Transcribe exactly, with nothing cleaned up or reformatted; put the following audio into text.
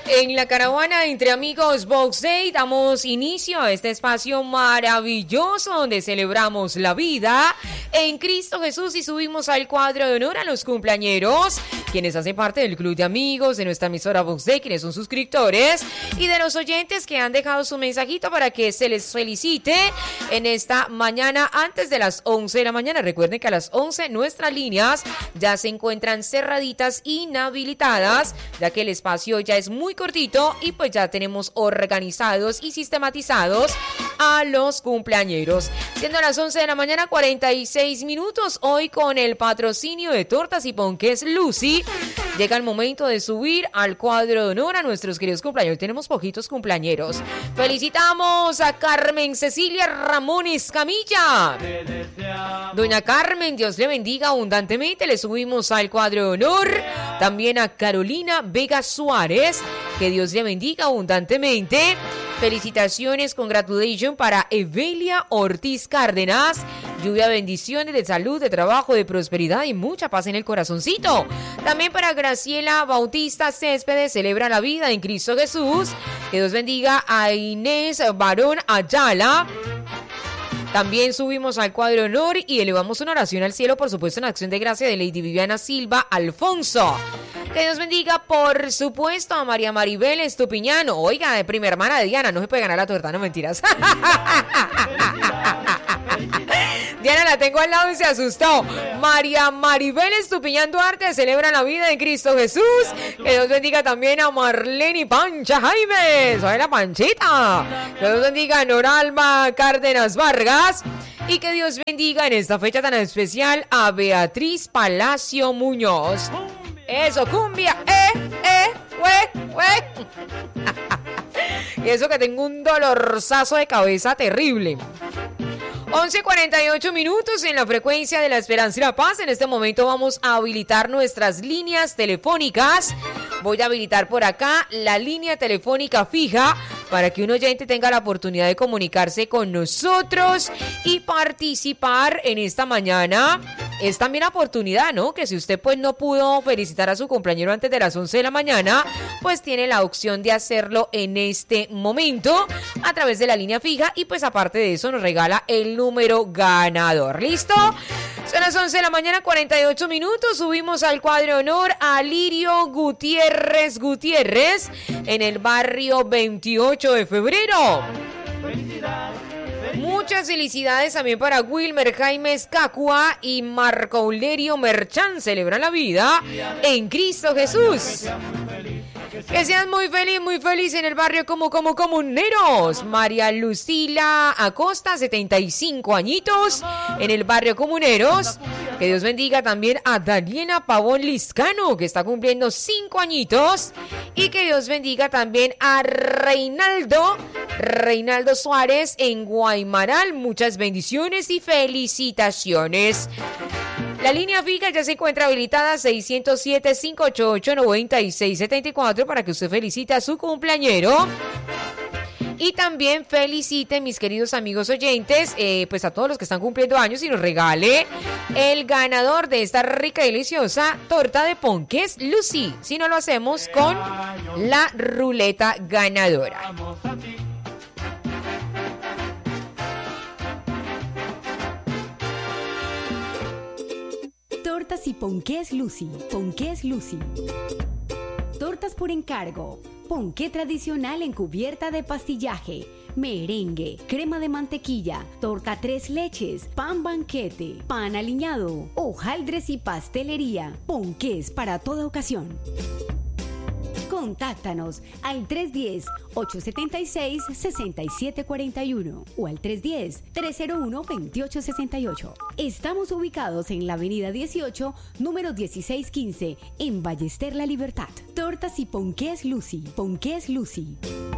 En la caravana Entre Amigos Box Day damos inicio a este espacio maravilloso donde celebramos la vida en Cristo Jesús y subimos al cuadro de honor a los cumpleañeros, quienes hacen parte del club de amigos de nuestra emisora Box Day, quienes son suscriptores, y de los oyentes que han dejado su mensajito para que se les felicite en esta mañana antes de las once de la mañana. Recuerden que a las once nuestras líneas ya se encuentran cerraditas, inhabilitadas, ya que el espacio ya es muy cortito y pues ya tenemos organizados y sistematizados a los cumpleañeros. Siendo las once de la mañana, cuarenta y seis minutos, hoy con el patrocinio de Tortas y Ponques Lucy, llega el momento de subir al cuadro de honor a nuestros queridos cumpleaños. Tenemos poquitos cumpleañeros. Felicitamos a Carmen Cecilia Ramón Escamilla. Doña Carmen, Dios le bendiga abundantemente. Le subimos al cuadro de honor. También a Carolina Vega Suárez. Que Dios le bendiga abundantemente. Felicitaciones, congratulations para Evelia Ortiz Cárdenas. Lluvia, bendiciones de salud, de trabajo, de prosperidad y mucha paz en el corazoncito. También para Graciela Bautista Céspedes, celebra la vida en Cristo Jesús. Que Dios bendiga a Inés Barón Ayala. También subimos al cuadro de honor y elevamos una oración al cielo, por supuesto, en acción de gracia de Lady Viviana Silva Alfonso. Que Dios bendiga, por supuesto, a María Maribel Estupiñán. Oiga, de prima hermana de Diana, no se puede ganar la torta, no mentiras. Diana la tengo al lado y se asustó. María Maribel Estupiñán Duarte celebra la vida de Cristo Jesús. Que Dios bendiga también a Marlene Pancha Jaimes. ¡Soy la Panchita! Que Dios bendiga a Noralba Cárdenas Vargas. Y que Dios bendiga en esta fecha tan especial a Beatriz Palacio Muñoz. Eso, cumbia, eh, eh, hue, hue. Y eso que tengo un dolorzazo de cabeza terrible. once cuarenta y ocho minutos en la frecuencia de la Esperanza y la Paz. En este momento vamos a habilitar nuestras líneas telefónicas. Voy a habilitar por acá la línea telefónica fija para que un oyente tenga la oportunidad de comunicarse con nosotros y participar en esta mañana. Es también oportunidad, ¿no? Que si usted pues no pudo felicitar a su compañero antes de las once de la mañana, pues tiene la opción de hacerlo en este momento a través de la línea fija y pues aparte de eso nos regala el número ganador. ¿Listo? Son las once de la mañana, cuarenta y ocho minutos. Subimos al cuadro de honor a Lirio Gutiérrez Gutiérrez en el barrio veintiocho de febrero. Muchas felicidades también para Wilmer Jaime Escacua y Marco Aulerio Merchán. Celebran la vida en Cristo Jesús. Que sean muy feliz, muy feliz en el barrio como, como comuneros. María Lucila Acosta, setenta y cinco añitos, en el barrio Comuneros. Que Dios bendiga también a Daniela Pavón Liscano, que está cumpliendo cinco añitos. Y que Dios bendiga también a Reinaldo, Reinaldo Suárez en Guaymaral. Muchas bendiciones y felicitaciones. La línea fija ya se encuentra habilitada, seiscientos siete, cinco ocho ocho, nueve seis siete cuatro, para que usted felicite a su cumpleañero. Y también felicite, mis queridos amigos oyentes, eh, pues a todos los que están cumpliendo años y nos regale el ganador de esta rica y deliciosa torta de Ponques Lucy. Si no lo hacemos con la ruleta ganadora. Tortas y Ponques Lucy. Ponques Lucy. Tortas por encargo. Ponqué tradicional en cubierta de pastillaje, merengue, crema de mantequilla, torta tres leches, pan banquete, pan aliñado, hojaldres y pastelería. Ponqués para toda ocasión. Contáctanos al tres uno cero, ocho siete seis, seis siete cuatro uno o al tres uno cero, tres cero uno, dos ocho seis ocho. Estamos ubicados en la avenida dieciocho, número dieciséis quince, en Ballester La Libertad. Tortas y Ponqués Lucy. Ponqués Lucy.